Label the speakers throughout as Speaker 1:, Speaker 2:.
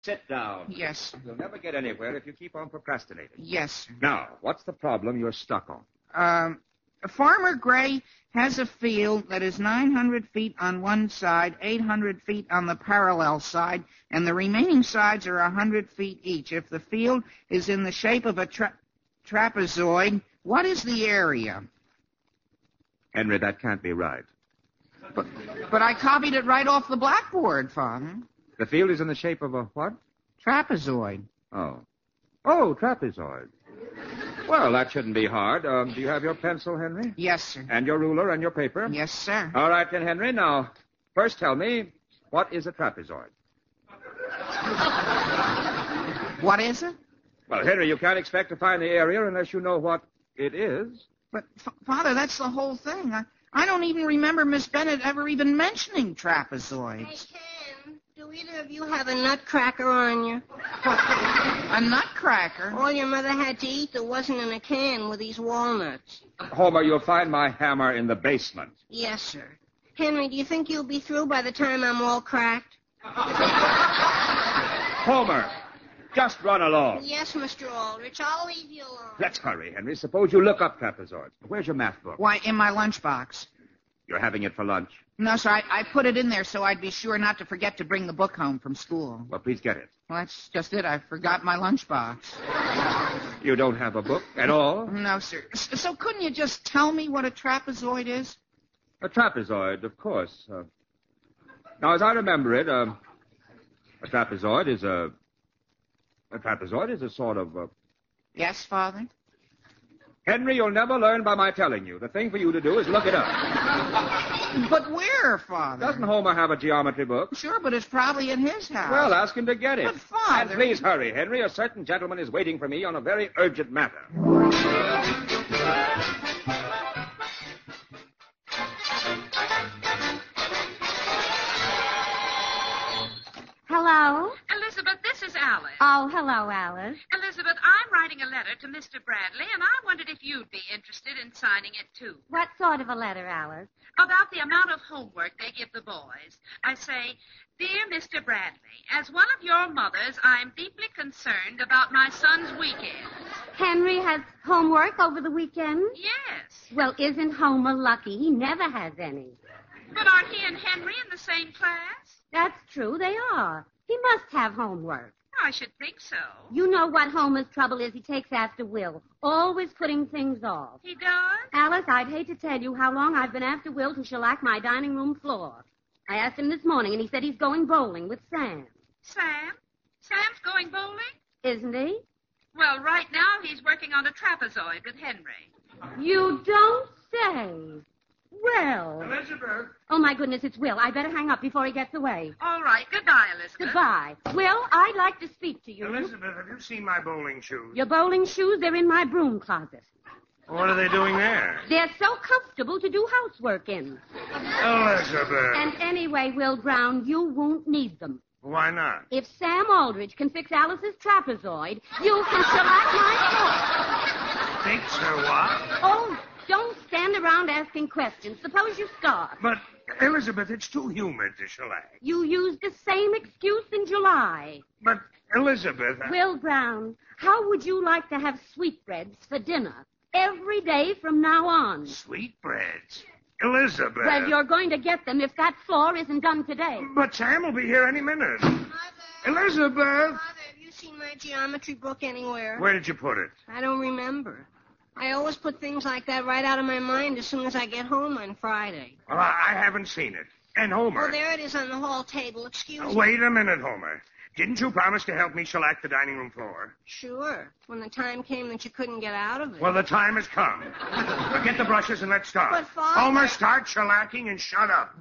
Speaker 1: Sit down.
Speaker 2: Yes, sir.
Speaker 1: You'll never get anywhere if you keep on procrastinating.
Speaker 2: Yes, sir.
Speaker 1: Now, what's the problem you're stuck on?
Speaker 2: Farmer Gray has a field that is 900 feet on one side, 800 feet on the parallel side, and the remaining sides are 100 feet each. If the field is in the shape of a trapezoid, what is the area?
Speaker 1: Henry, that can't be right.
Speaker 2: But I copied it right off the blackboard, Father.
Speaker 1: The field is in the shape of a what?
Speaker 2: Trapezoid.
Speaker 1: Oh, trapezoid. Well, that shouldn't be hard. Do you have your pencil, Henry?
Speaker 2: Yes, sir.
Speaker 1: And your ruler and your paper?
Speaker 2: Yes, sir.
Speaker 1: All right, then, Henry. Now, first tell me, what is a trapezoid?
Speaker 2: What is it?
Speaker 1: Well, Henry, you can't expect to find the area unless you know what it is.
Speaker 2: But, Father, that's the whole thing. I don't even remember Miss Bennett ever even mentioning trapezoids.
Speaker 3: Hey, Ken, do either of you have a nutcracker on you?
Speaker 2: A nutcracker?
Speaker 3: All your mother had to eat that wasn't in a can were these walnuts.
Speaker 1: Homer, you'll find my hammer in the basement.
Speaker 3: Yes, sir. Henry, do you think you'll be through by the time I'm all cracked?
Speaker 1: Homer, just run along.
Speaker 3: Yes, Mr. Aldrich, I'll leave you alone.
Speaker 1: Let's hurry, Henry. Suppose you look up trapezoids. Where's your math book?
Speaker 2: Why, in my lunchbox.
Speaker 1: You're having it for lunch.
Speaker 2: No, sir, I put it in there so I'd be sure not to forget to bring the book home from school.
Speaker 1: Well, please get it.
Speaker 2: Well, that's just it. I forgot my lunchbox.
Speaker 1: You don't have a book at all?
Speaker 2: No, sir. So couldn't you just tell me what a trapezoid is?
Speaker 1: A trapezoid, of course. Now, as I remember it, a trapezoid is a sort of...
Speaker 2: Yes, Father?
Speaker 1: Henry, you'll never learn by my telling you. The thing for you to do is look it up.
Speaker 2: But where, Father?
Speaker 1: Doesn't Homer have a geometry book?
Speaker 2: Sure, but it's probably in his house.
Speaker 1: Well, ask him to get it.
Speaker 2: But, Father...
Speaker 1: And please hurry, Henry. A certain gentleman is waiting for me on a very urgent matter.
Speaker 4: Hello?
Speaker 5: Elizabeth, this is Alice.
Speaker 4: Oh, hello, Alice.
Speaker 5: Elizabeth, I'm writing a letter to Mr. Bradley, and I wondered if you'd be interested in signing it, too.
Speaker 4: What sort of a letter, Alice?
Speaker 5: About the amount of homework they give the boys. I say, Dear Mr. Bradley, as one of your mothers, I'm deeply concerned about my son's weekend.
Speaker 4: Henry has homework over the weekend?
Speaker 5: Yes.
Speaker 4: Well, isn't Homer lucky? He never has any.
Speaker 5: But aren't he and Henry in the same class?
Speaker 4: That's true, they are. He must have homework.
Speaker 5: I should think so.
Speaker 4: You know what Homer's trouble is? He takes after Will, always putting things off.
Speaker 5: He does?
Speaker 4: Alice, I'd hate to tell you how long I've been after Will to shellac my dining room floor. I asked him this morning, and he said he's going bowling with Sam.
Speaker 5: Sam? Sam's going bowling?
Speaker 4: Isn't he?
Speaker 5: Well, right now he's working on a trapezoid with Henry.
Speaker 4: You don't say. Well.
Speaker 1: Elizabeth.
Speaker 4: Oh, my goodness, it's Will. I better hang up before he gets away.
Speaker 5: All right. Goodbye, Elizabeth.
Speaker 4: Goodbye. Will, I'd like to speak to you.
Speaker 6: Elizabeth, have you seen my bowling shoes?
Speaker 4: Your bowling shoes, they're in my broom closet.
Speaker 6: What are they doing there?
Speaker 4: They're so comfortable to do housework in.
Speaker 6: Elizabeth.
Speaker 4: And anyway, Will Brown, you won't need them.
Speaker 6: Why not?
Speaker 4: If Sam Aldrich can fix Alice's trapezoid, you can shellac my floor.
Speaker 6: Fix her what?
Speaker 4: Oh, don't stand around asking questions. Suppose you start.
Speaker 6: But, Elizabeth, it's too humid to shellac.
Speaker 4: You used the same excuse in July.
Speaker 6: But, Elizabeth...
Speaker 4: Will Brown, how would you like to have sweetbreads for dinner every day from now on?
Speaker 6: Sweetbreads? Elizabeth...
Speaker 4: Well, you're going to get them if that floor isn't done today.
Speaker 6: But Sam will be here any minute.
Speaker 3: Mother.
Speaker 6: Elizabeth!
Speaker 3: Mother, have you seen my geometry book anywhere?
Speaker 6: Where did you put it?
Speaker 3: I don't remember. I always put things like that right out of my mind as soon as I get home on Friday.
Speaker 6: Well, I haven't seen it. And Homer...
Speaker 3: Oh, there it is on the hall table. Excuse me.
Speaker 6: Wait a minute, Homer. Didn't you promise to help me shellac the dining room floor?
Speaker 3: Sure. When the time came that you couldn't get out of it.
Speaker 6: Well, the time has come. Now get the brushes and let's start.
Speaker 3: But, Father...
Speaker 6: Homer, start shellacking and shut up.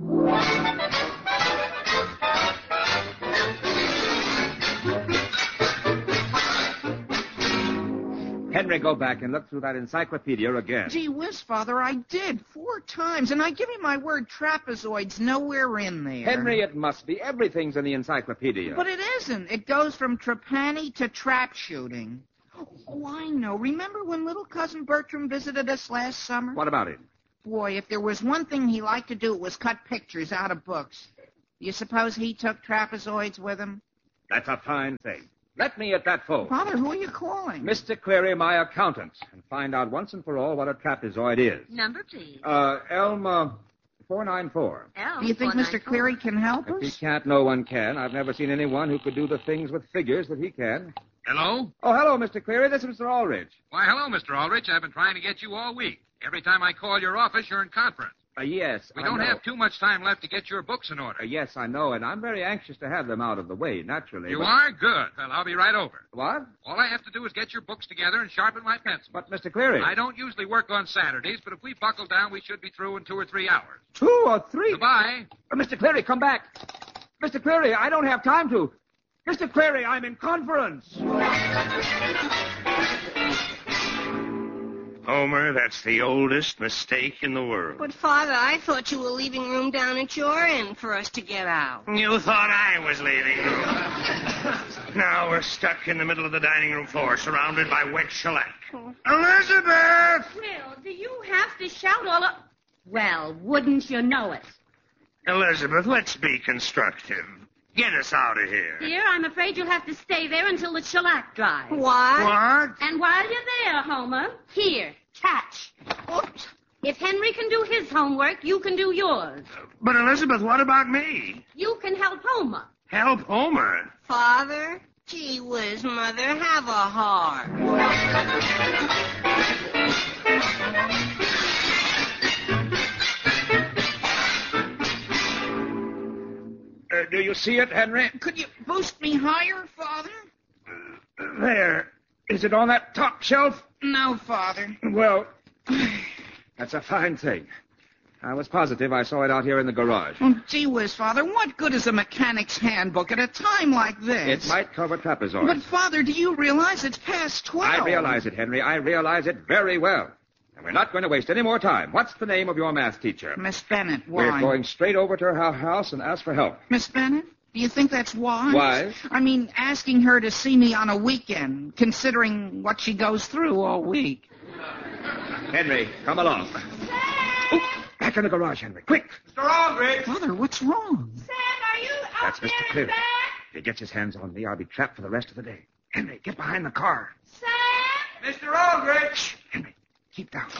Speaker 1: Henry, go back and look through that encyclopedia again.
Speaker 2: Gee whiz, Father, I did 4 times, and I give you my word, trapezoid's nowhere in there.
Speaker 1: Henry, it must be. Everything's in the encyclopedia.
Speaker 2: But it isn't. It goes from trapani to trap shooting. Oh, I know. Remember when little cousin Bertram visited us last summer?
Speaker 1: What about it?
Speaker 2: Boy, if there was one thing he liked to do, it was cut pictures out of books. Do you suppose he took trapezoids with him?
Speaker 1: That's a fine thing. Let me at that phone.
Speaker 2: Father, who are you calling?
Speaker 1: Mr. Cleary, my accountant, and find out once and for all what a trapezoid is.
Speaker 5: Number, please.
Speaker 1: Elm, 494.
Speaker 2: Do you think Mr. Cleary can help
Speaker 1: If he
Speaker 2: us?
Speaker 1: can't, no one can. I've never seen anyone who could do the things with figures that he can.
Speaker 7: Hello?
Speaker 1: Oh, hello, Mr. Cleary. This is Mr. Aldrich.
Speaker 7: Why, hello, Mr. Aldrich. I've been trying to get you all week. Every time I call your office, you're in conference.
Speaker 1: Yes,
Speaker 7: We
Speaker 1: I
Speaker 7: don't
Speaker 1: know.
Speaker 7: have too much time left to get your books in order.
Speaker 1: Yes, I know, and I'm very anxious to have them out of the way, naturally.
Speaker 7: You
Speaker 1: but-
Speaker 7: are? Good. Well, I'll be right over.
Speaker 1: What?
Speaker 7: All I have to do is get your books together and sharpen my pencil.
Speaker 1: But, Mr. Cleary.
Speaker 7: I don't usually work on Saturdays, but if we buckle down, we should be through in 2 or 3 hours.
Speaker 1: 2 or 3.
Speaker 7: Goodbye.
Speaker 1: Mr. Cleary, come back. Mr. Cleary, I don't have time to. Mr. Cleary, I'm in conference.
Speaker 6: Homer, that's the oldest mistake in the world.
Speaker 3: But, Father, I thought you were leaving room down at your end for us to get out.
Speaker 6: You thought I was leaving. Now we're stuck in the middle of the dining room floor, surrounded by wet shellac. Elizabeth!
Speaker 4: Will, do you have to shout all up? Well, wouldn't you know it?
Speaker 6: Elizabeth, let's be constructive. Get us out of here.
Speaker 4: Dear, I'm afraid you'll have to stay there until the shellac dries.
Speaker 3: What?
Speaker 6: What?
Speaker 4: And while you're there, Homer, here, catch.
Speaker 3: Oops.
Speaker 4: If Henry can do his homework, you can do yours.
Speaker 6: But, Elizabeth, what about me?
Speaker 4: You can help Homer.
Speaker 6: Help Homer.
Speaker 3: Father? Gee whiz, Mother, have a heart.
Speaker 1: Do you see it, Henry?
Speaker 2: Could you boost me higher, Father?
Speaker 1: There. Is it on that top shelf?
Speaker 2: No, Father.
Speaker 1: Well, that's a fine thing. I was positive I saw it out here in the garage.
Speaker 2: Oh, gee whiz, Father, what good is a mechanic's handbook at a time like this?
Speaker 1: It might cover trapezoids.
Speaker 2: But, Father, do you realize it's past 12?
Speaker 1: I realize it, Henry. I realize it very well. And we're not going to waste any more time. What's the name of your math teacher?
Speaker 2: Miss Bennett, why?
Speaker 1: We're going straight over to her house and ask for help.
Speaker 2: Miss Bennett? Do you think that's wise?
Speaker 1: Wise?
Speaker 2: I mean, asking her to see me on a weekend, considering what she goes through all week.
Speaker 1: Henry, come along. Oop, back in the garage, Henry. Quick.
Speaker 6: Mr. Aldrich!
Speaker 2: Mother, what's wrong?
Speaker 3: Sam, are you
Speaker 1: That's Mr. Cleary. If he gets his hands on me, I'll be trapped for the rest of the day. Henry, get behind the car.
Speaker 3: Sam?
Speaker 6: Mr. Aldrich!
Speaker 1: Shh, Henry, keep down.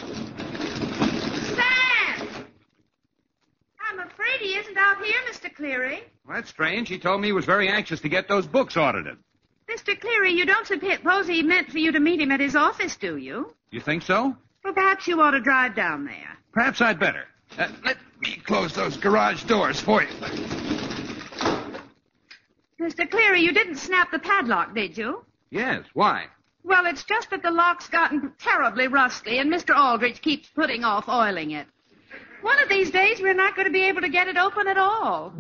Speaker 5: Sam! I'm afraid he isn't out here, Mr. Cleary.
Speaker 7: Well, that's strange. He told me he was very anxious to get those books audited.
Speaker 5: Mr. Cleary, you don't suppose he meant for you to meet him at his office, do you?
Speaker 7: You think so?
Speaker 5: Well, perhaps you ought to drive down there.
Speaker 7: Perhaps I'd better. Let me close those garage doors for you.
Speaker 5: Mr. Cleary, you didn't snap the padlock, did you?
Speaker 7: Yes. Why?
Speaker 5: Well, it's just that the lock's gotten terribly rusty, and Mr. Aldrich keeps putting off oiling it. One of these days, we're not going to be able to get it open at all.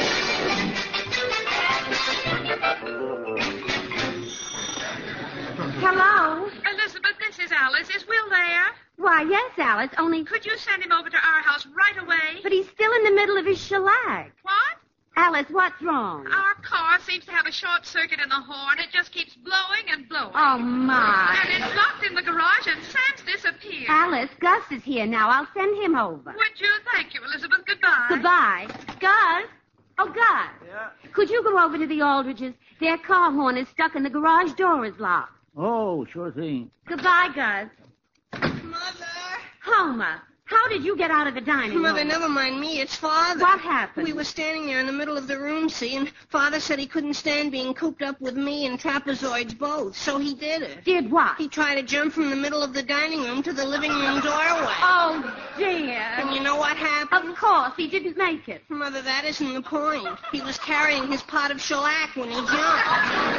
Speaker 4: Hello?
Speaker 5: Elizabeth, this is Alice. Is Will there?
Speaker 4: Why, yes, Alice, only...
Speaker 5: Could you send him over to our house right away?
Speaker 4: But he's still in the middle of his shellac.
Speaker 5: What?
Speaker 4: Alice, what's wrong?
Speaker 5: Our car seems to have a short circuit in the horn. It just keeps blowing and blowing.
Speaker 4: Oh, my.
Speaker 5: And it's locked in the garage, and Sam's disappeared.
Speaker 4: Alice, Gus is here now. I'll send him over.
Speaker 5: Would you? Thank you, Elizabeth. Goodbye.
Speaker 4: Goodbye. Gus? Oh, Gus.
Speaker 6: Yeah?
Speaker 4: Could you go over to the Aldriches? Their car horn is stuck and the garage door is locked.
Speaker 8: Oh, sure thing.
Speaker 4: Goodbye, Gus.
Speaker 3: Mother?
Speaker 4: Homer, how did you get out of the dining room?
Speaker 3: Mother, never mind me. It's Father.
Speaker 4: What happened?
Speaker 3: We were standing there in the middle of the room, see, and Father said he couldn't stand being cooped up with me and trapezoids both, so he did it.
Speaker 4: Did what?
Speaker 3: He tried to jump from the middle of the dining room to the living room doorway.
Speaker 4: Oh, dear.
Speaker 3: And you know what happened?
Speaker 4: Of course, he didn't make it.
Speaker 3: Mother, that isn't the point. He was carrying his pot of shellac when he jumped.